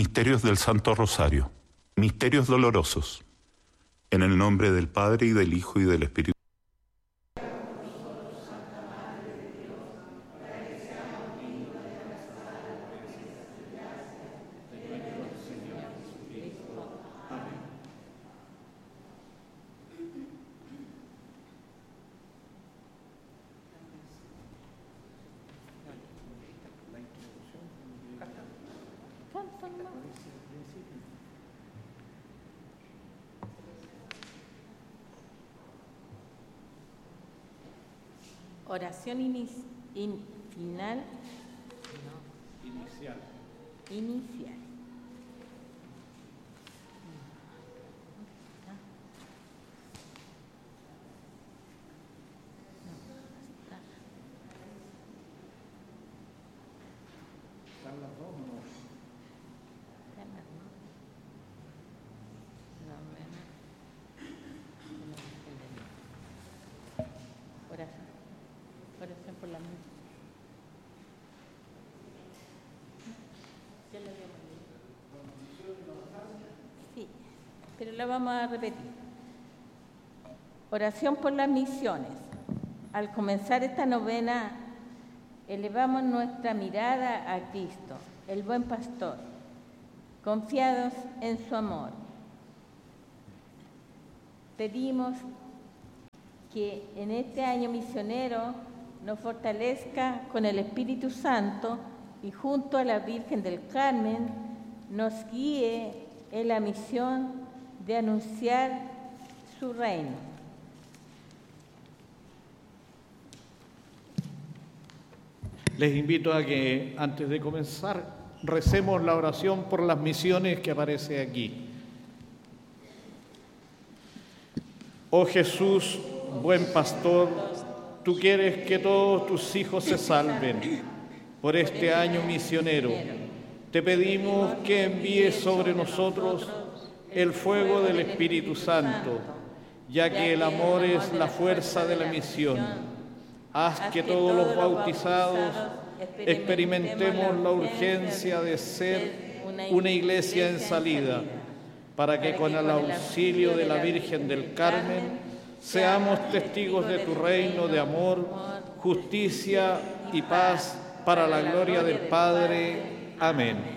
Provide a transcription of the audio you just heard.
Misterios del Santo Rosario, misterios dolorosos. En el nombre del Padre, y del Hijo, y del Espíritu. Oración final. Inicial. ¿Están las dos o no? Oración por la misma. Sí, pero la vamos a repetir. Oración por las misiones. Al comenzar esta novena, elevamos nuestra mirada a Cristo, el buen pastor, confiados en su amor. Pedimos que en este año misionero nos fortalezca con el Espíritu Santo y junto a la Virgen del Carmen nos guíe en la misión de anunciar su reino. Les invito a que antes de comenzar recemos la oración por las misiones que aparece aquí. Oh Jesús, buen pastor, tú quieres que todos tus hijos se salven. Por este año misionero, te pedimos que envíes sobre nosotros el fuego del Espíritu Santo, ya que el amor es la fuerza de la misión. Haz que todos los bautizados experimentemos la urgencia de ser una iglesia en salida, para que con el auxilio de la Virgen del Carmen seamos testigos de tu reino de amor, justicia y paz para la gloria del Padre. Amén.